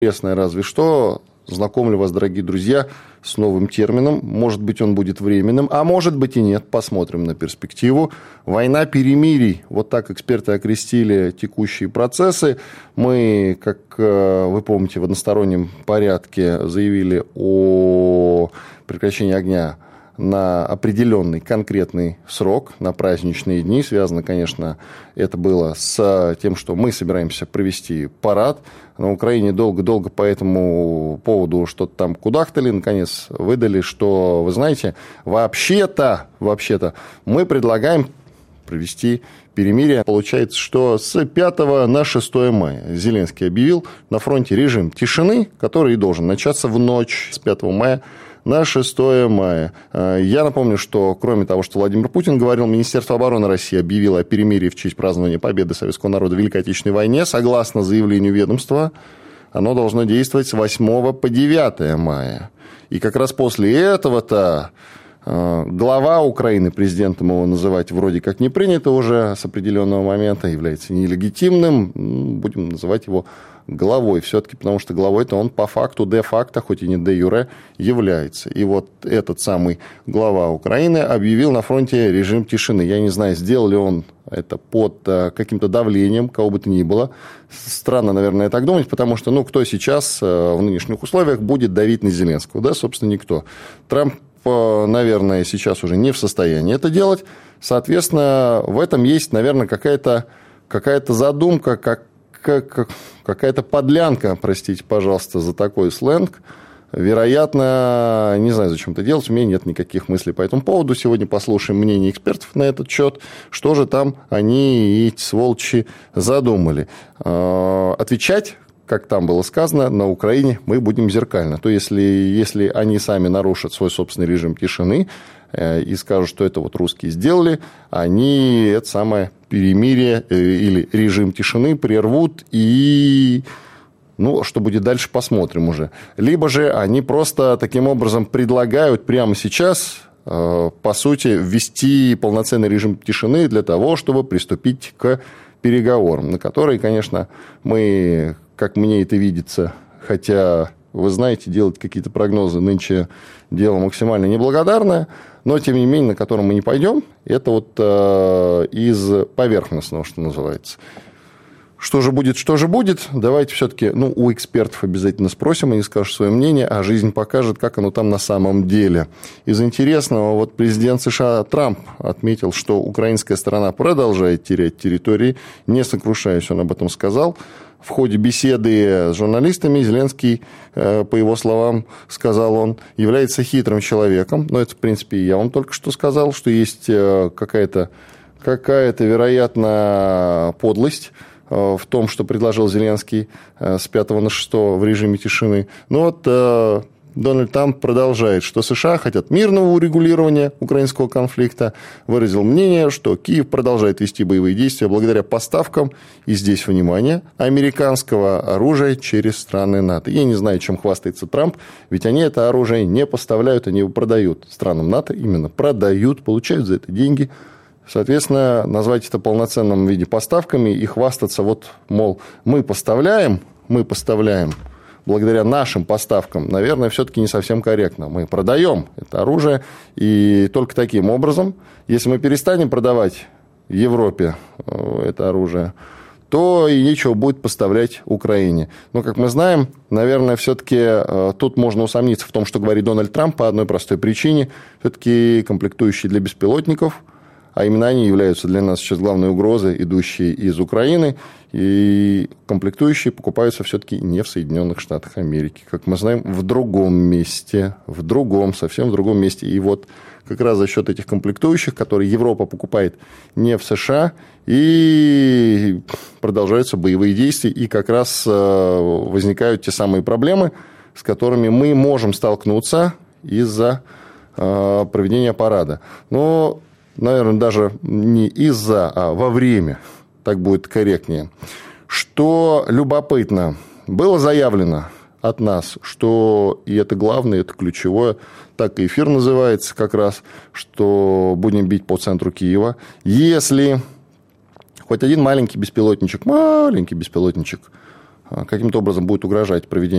Интересное разве что. Знакомлю вас, дорогие друзья, с новым термином. Может быть, он будет временным, а может быть и нет. Посмотрим на перспективу. Война перемирий. Вот так эксперты окрестили текущие процессы. Мы, как вы помните, в одностороннем порядке заявили о прекращении огня на определенный конкретный срок, на праздничные дни. Связано, конечно, это было с тем, что мы собираемся провести парад. На Украине долго-долго по этому поводу что-то там кудахтали. Наконец выдали, что, вы знаете, вообще-то мы предлагаем провести перемирие. Получается, что с 5 на 6 мая Зеленский объявил на фронте режим тишины, который и должен начаться в ночь с 5 мая на 6 мая. Я напомню, что кроме того, что Владимир Путин говорил, Министерство обороны России объявило о перемирии в честь празднования победы советского народа в Великой Отечественной войне. Согласно заявлению ведомства, оно должно действовать с 8 по 9 мая. И как раз после этого-то глава Украины, президентом его называть вроде как не принято уже с определенного момента, является нелегитимным, будем называть его главой все-таки, потому что главой-то он по факту, де-факто, хоть и не де-юре, является. И вот этот самый глава Украины объявил на фронте режим тишины. Я не знаю, сделал ли он это под каким-то давлением, кого бы то ни было. Странно, наверное, так думать, потому что, кто сейчас в нынешних условиях будет давить на Зеленского? Да, собственно, никто. Трамп, наверное, сейчас уже не в состоянии это делать. Соответственно, в этом есть, наверное, какая-то задумка, какая-то подлянка, простите, пожалуйста, за такой сленг. Вероятно, не знаю, зачем это делать, у меня нет никаких мыслей по этому поводу. Сегодня послушаем мнение экспертов на этот счет, что же там они, эти сволочи, задумали. Отвечать, как там было сказано, на Украине мы будем зеркально. То если они сами нарушат свой собственный режим тишины и скажут, что это вот русские сделали, они это самое перемирие или режим тишины прервут, и что будет дальше, посмотрим уже. Либо же они просто таким образом предлагают прямо сейчас, по сути, ввести полноценный режим тишины для того, чтобы приступить к переговорам, на которые, конечно, мы, как мне это видится, хотя, вы знаете, делать какие-то прогнозы нынче дело максимально неблагодарное, но, тем не менее, на котором мы не пойдем, это вот из поверхностного, что называется. Что же будет? Давайте все-таки, у экспертов обязательно спросим, они скажут свое мнение, а жизнь покажет, как оно там на самом деле. Из интересного, вот президент США Трамп отметил, что украинская сторона продолжает терять территории, не сокрушаясь, он об этом сказал. В ходе беседы с журналистами Зеленский, по его словам, сказал он, является хитрым человеком. Но это, в принципе, я вам только что сказал, что есть какая-то, вероятно, подлость в том, что предложил Зеленский с 5 на 6 в режиме тишины. Дональд Трамп продолжает, что США хотят мирного урегулирования украинского конфликта. Выразил мнение, что Киев продолжает вести боевые действия благодаря поставкам, и здесь, внимание, американского оружия через страны НАТО. Я не знаю, чем хвастается Трамп, ведь они это оружие не поставляют, они его продают странам НАТО, именно продают, получают за это деньги. Соответственно, назвать это полноценным виде поставками и хвастаться, мол, мы поставляем, благодаря нашим поставкам, наверное, все-таки не совсем корректно. Мы продаем это оружие, и только таким образом, если мы перестанем продавать Европе это оружие, то и нечего будет поставлять Украине. Но, как мы знаем, наверное, все-таки тут можно усомниться в том, что говорит Дональд Трамп, по одной простой причине. Все-таки комплектующие для беспилотников, а именно они являются для нас сейчас главной угрозой, идущей из Украины, и комплектующие покупаются все-таки не в Соединенных Штатах Америки, как мы знаем, в другом месте, совсем в другом месте. И вот как раз за счет этих комплектующих, которые Европа покупает не в США, и продолжаются боевые действия, и как раз возникают те самые проблемы, с которыми мы можем столкнуться из-за проведения парада. Но, наверное, даже не из-за, а во время, так будет корректнее. Что любопытно, было заявлено от нас, что, и это главное, это ключевое, так и эфир называется как раз, что будем бить по центру Киева. Если хоть один маленький беспилотничек каким-то образом будет угрожать проведению